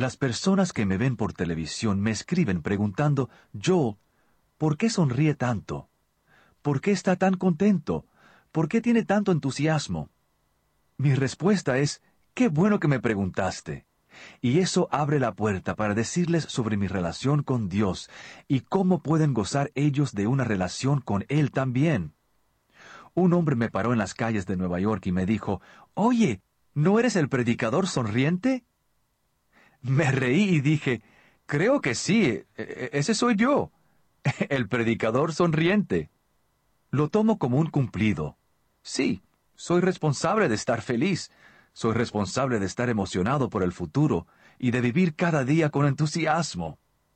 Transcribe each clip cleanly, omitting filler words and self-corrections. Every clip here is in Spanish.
Las personas que me ven por televisión me escriben preguntando, Joel, ¿por qué sonríe tanto? ¿Por qué está tan contento? ¿Por qué tiene tanto entusiasmo? Mi respuesta es, qué bueno que me preguntaste. Y eso abre la puerta para decirles sobre mi relación con Dios y cómo pueden gozar ellos de una relación con Él también. Un hombre me paró en las calles de Nueva York y me dijo, «Oye, ¿no eres el predicador sonriente?» Me reí y dije, «Creo que sí, ese soy yo, el predicador sonriente». Lo tomo como un cumplido. Sí, soy responsable de estar feliz, soy responsable de estar emocionado por el futuro y de vivir cada día con entusiasmo.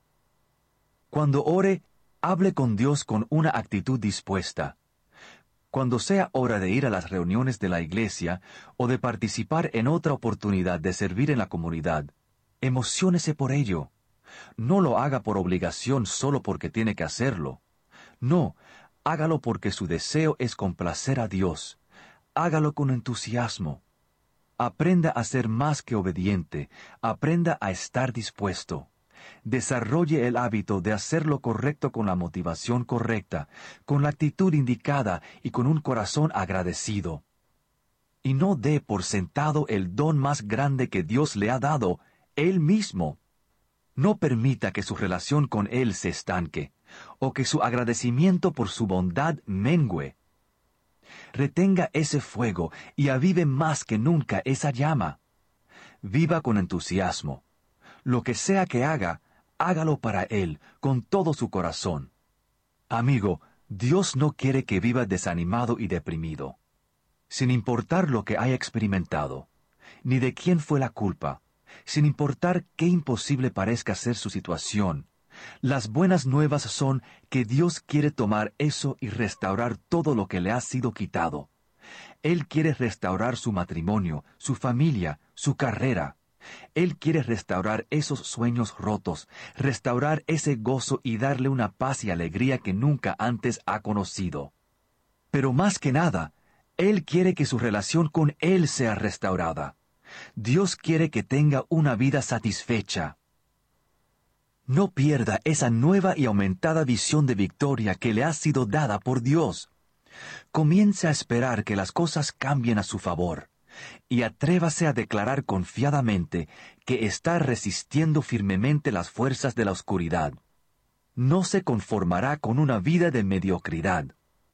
Cuando ore, hable con Dios con una actitud dispuesta. Cuando sea hora de ir a las reuniones de la iglesia o de participar en otra oportunidad de servir en la comunidad, emociónese por ello. No lo haga por obligación solo porque tiene que hacerlo. No, hágalo porque su deseo es complacer a Dios. Hágalo con entusiasmo. Aprenda a ser más que obediente. Aprenda a estar dispuesto. Desarrolle el hábito de hacer lo correcto con la motivación correcta, con la actitud indicada y con un corazón agradecido. Y no dé por sentado el don más grande que Dios le ha dado, Él mismo. No permita que su relación con Él se estanque, o que su agradecimiento por su bondad mengüe. Retenga ese fuego y avive más que nunca esa llama. Viva con entusiasmo. Lo que sea que haga, hágalo para Él, con todo su corazón. Amigo, Dios no quiere que viva desanimado y deprimido. Sin importar lo que haya experimentado, ni de quién fue la culpa, sin importar qué imposible parezca ser su situación, las buenas nuevas son que Dios quiere tomar eso y restaurar todo lo que le ha sido quitado. Él quiere restaurar su matrimonio, su familia, su carrera. Él quiere restaurar esos sueños rotos, restaurar ese gozo y darle una paz y alegría que nunca antes ha conocido. Pero más que nada, Él quiere que su relación con Él sea restaurada. Dios quiere que tenga una vida satisfecha. No pierda esa nueva y aumentada visión de victoria que le ha sido dada por Dios. Comience a esperar que las cosas cambien a su favor. Y atrévase a declarar confiadamente que está resistiendo firmemente las fuerzas de la oscuridad. No se conformará con una vida de mediocridad.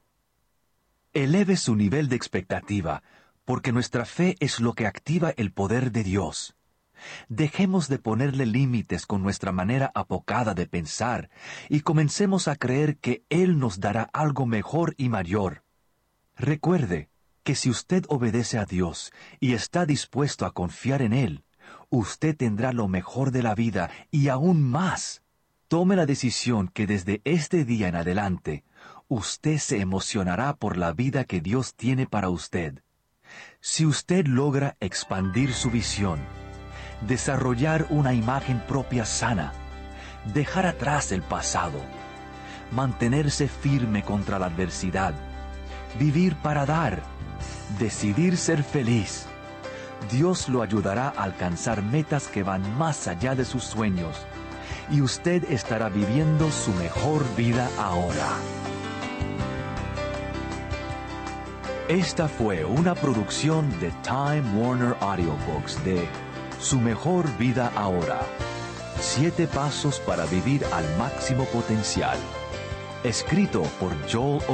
Eleve su nivel de expectativa, porque nuestra fe es lo que activa el poder de Dios. Dejemos de ponerle límites con nuestra manera apocada de pensar y comencemos a creer que Él nos dará algo mejor y mayor. Recuerde que si usted obedece a Dios y está dispuesto a confiar en Él, usted tendrá lo mejor de la vida y aún más. Tome la decisión que desde este día en adelante, usted se emocionará por la vida que Dios tiene para usted. Si usted logra expandir su visión, desarrollar una imagen propia sana, dejar atrás el pasado, mantenerse firme contra la adversidad, vivir para dar, decidir ser feliz, Dios lo ayudará a alcanzar metas que van más allá de sus sueños, y usted estará viviendo su mejor vida ahora. Esta fue una producción de Time Warner Audiobooks de Su Mejor Vida Ahora. 7 pasos para vivir al máximo potencial. Escrito por Joel